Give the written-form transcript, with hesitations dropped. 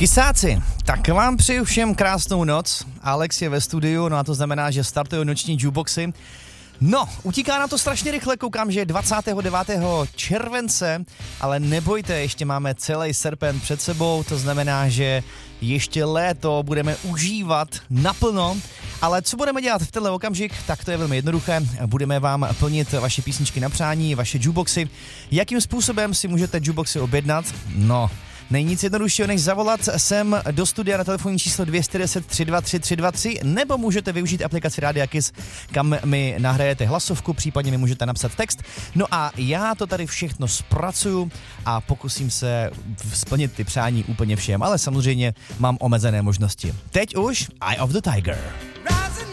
Kysáci, tak vám přeju všem krásnou noc. Alex je ve studiu, no a to znamená, že startují noční jukeboxy. No, utíká nám to strašně rychle, koukám, že je 29. července, ale nebojte, ještě máme celý srpen před sebou, to znamená, že ještě léto budeme užívat naplno, ale co budeme dělat v tenhle okamžik, tak to je velmi jednoduché, budeme vám plnit vaše písničky na přání, vaše jukeboxy. Jakým způsobem si můžete jukeboxy objednat? No, není nic jednoduššího, než zavolat sem do studia na telefonní číslo 210 323 323, nebo můžete využít aplikaci Rádia Kiss, kam mi nahrajete hlasovku, případně mi můžete napsat text. No a já to tady všechno zpracuju a pokusím se splnit ty přání úplně všem, ale samozřejmě mám omezené možnosti. Teď už Eye of the Tiger.